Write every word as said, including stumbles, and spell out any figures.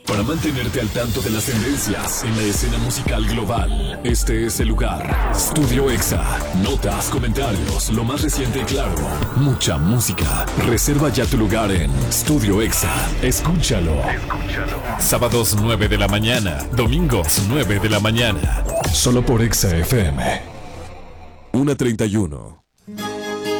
Para mantenerte al tanto de las tendencias en la escena musical global, este es el lugar. Studio Exa. Notas, comentarios, lo más reciente y claro. Mucha música. Reserva ya tu lugar en Studio Exa. Escúchalo. Escúchalo. Sábados nueve de la mañana. Domingos nueve de la mañana. Solo por Exa F M. una treinta y uno.